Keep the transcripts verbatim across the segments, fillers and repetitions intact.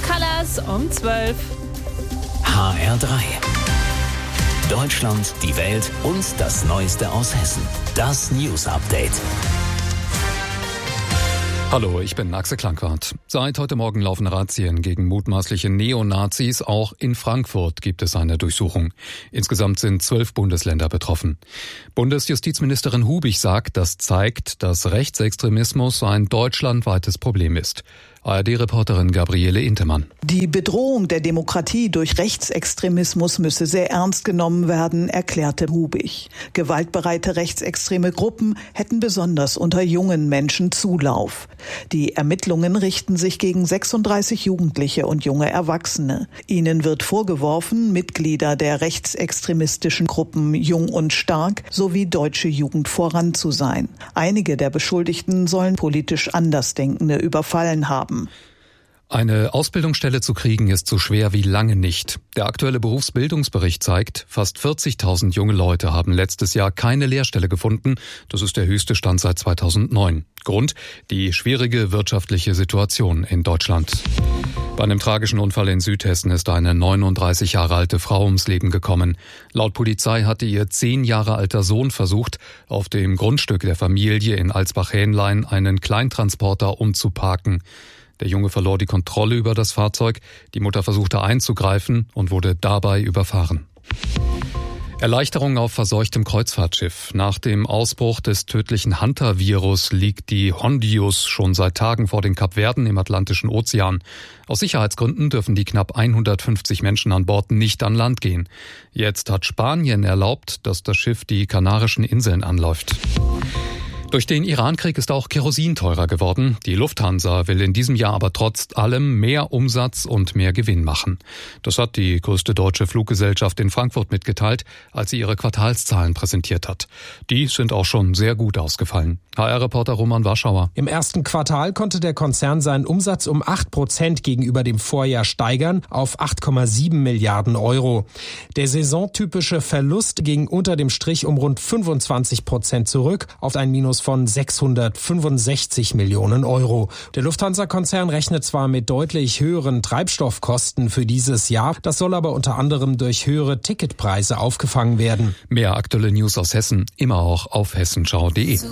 Colors um zwölf. H R drei. Deutschland, die Welt und das Neueste aus Hessen. Das News Update. Hallo, ich bin Axel Klankwart. Seit heute Morgen laufen Razzien gegen mutmaßliche Neonazis. Auch in Frankfurt gibt es eine Durchsuchung. Insgesamt sind zwölf Bundesländer betroffen. Bundesjustizministerin Hubig sagt, das zeigt, dass Rechtsextremismus ein deutschlandweites Problem ist. A R D-Reporterin Gabriele Intemann. Die Bedrohung der Demokratie durch Rechtsextremismus müsse sehr ernst genommen werden, erklärte Hubig. Gewaltbereite rechtsextreme Gruppen hätten besonders unter jungen Menschen Zulauf. Die Ermittlungen richten sich gegen sechsunddreißig Jugendliche und junge Erwachsene. Ihnen wird vorgeworfen, Mitglieder der rechtsextremistischen Gruppen Jung und Stark sowie Deutsche Jugend voran zu sein. Einige der Beschuldigten sollen politisch Andersdenkende überfallen haben. Eine Ausbildungsstelle zu kriegen ist so schwer wie lange nicht. Der aktuelle Berufsbildungsbericht zeigt, fast vierzigtausend junge Leute haben letztes Jahr keine Lehrstelle gefunden. Das ist der höchste Stand seit zweitausendneun. Grund: die schwierige wirtschaftliche Situation in Deutschland. Bei einem tragischen Unfall in Südhessen ist eine neununddreißig Jahre alte Frau ums Leben gekommen. Laut Polizei hatte ihr zehn Jahre alter Sohn versucht, auf dem Grundstück der Familie in Alsbach-Hähnlein einen Kleintransporter umzuparken. Der Junge verlor die Kontrolle über das Fahrzeug. Die Mutter versuchte einzugreifen und wurde dabei überfahren. Erleichterung auf verseuchtem Kreuzfahrtschiff. Nach dem Ausbruch des tödlichen Hunter-Virus liegt die Hondius schon seit Tagen vor den Kapverden im Atlantischen Ozean. Aus Sicherheitsgründen dürfen die knapp hundertfünfzig Menschen an Bord nicht an Land gehen. Jetzt hat Spanien erlaubt, dass das Schiff die Kanarischen Inseln anläuft. Durch den Iran-Krieg ist auch Kerosin teurer geworden. Die Lufthansa will in diesem Jahr aber trotz allem mehr Umsatz und mehr Gewinn machen. Das hat die größte deutsche Fluggesellschaft in Frankfurt mitgeteilt, als sie ihre Quartalszahlen präsentiert hat. Die sind auch schon sehr gut ausgefallen. H R-Reporter Roman Warschauer. Im ersten Quartal konnte der Konzern seinen Umsatz um acht Prozent gegenüber dem Vorjahr steigern auf acht Komma sieben Milliarden Euro. Der saisontypische Verlust ging unter dem Strich um rund fünfundzwanzig Prozent zurück auf ein Minus von sechshundertfünfundsechzig Millionen Euro. Der Lufthansa-Konzern rechnet zwar mit deutlich höheren Treibstoffkosten für dieses Jahr, das soll aber unter anderem durch höhere Ticketpreise aufgefangen werden. Mehr aktuelle News aus Hessen, immer auch auf hessenschau punkt de.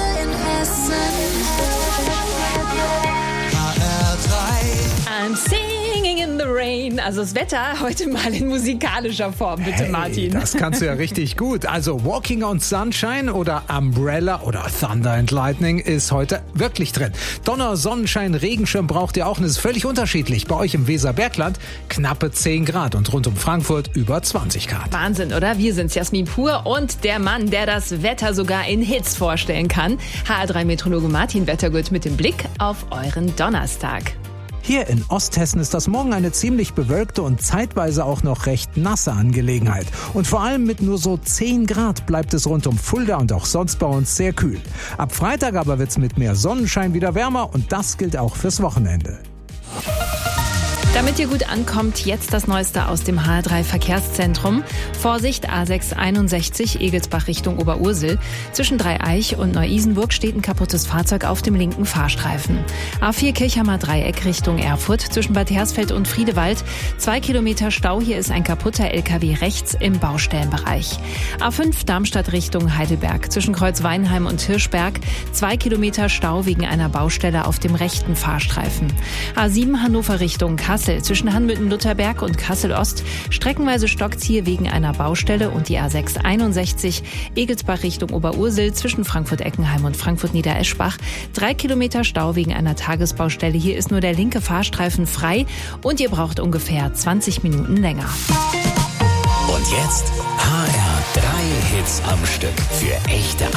I'm singing in the rain. Also das Wetter heute mal in musikalischer Form, bitte hey, Martin. Das kannst du ja richtig gut. Also Walking on Sunshine oder Umbrella oder Thunder and Lightning ist heute wirklich drin. Donner, Sonnenschein, Regenschirm braucht ihr auch und es ist völlig unterschiedlich. Bei euch im Weserbergland knappe zehn Grad und rund um Frankfurt über zwanzig Grad. Wahnsinn, oder? Wir sind's, Jasmin Pur und der Mann, der das Wetter sogar in Hits vorstellen kann. H R drei Meteorologe Martin Wettergut mit dem Blick auf euren Donnerstag. Hier in Osthessen ist das morgen eine ziemlich bewölkte und zeitweise auch noch recht nasse Angelegenheit. Und vor allem mit nur so zehn Grad bleibt es rund um Fulda und auch sonst bei uns sehr kühl. Ab Freitag aber wird's mit mehr Sonnenschein wieder wärmer und das gilt auch fürs Wochenende. Damit ihr gut ankommt, jetzt das Neueste aus dem H R drei Verkehrszentrum. Vorsicht, A sechs einundsechzig, Egelsbach Richtung Oberursel. Zwischen Dreieich und Neu-Isenburg steht ein kaputtes Fahrzeug auf dem linken Fahrstreifen. A vier Kirchhammer Dreieck Richtung Erfurt. Zwischen Bad Hersfeld und Friedewald. Zwei Kilometer Stau, hier ist ein kaputter L K W rechts im Baustellenbereich. A fünf Darmstadt Richtung Heidelberg. Zwischen Kreuz Weinheim und Hirschberg. Zwei Kilometer Stau wegen einer Baustelle auf dem rechten Fahrstreifen. A sieben Hannover Richtung Kassel. Zwischen Hanmütten-Lutherberg und Kassel-Ost. Streckenweise stockt's hier wegen einer Baustelle und die A sechs einundsechzig Egelsbach Richtung Oberursel zwischen Frankfurt-Eckenheim und Frankfurt-Niedereschbach. Drei Kilometer Stau wegen einer Tagesbaustelle. Hier ist nur der linke Fahrstreifen frei und ihr braucht ungefähr zwanzig Minuten länger. Und jetzt H R drei Hits am Stück für echte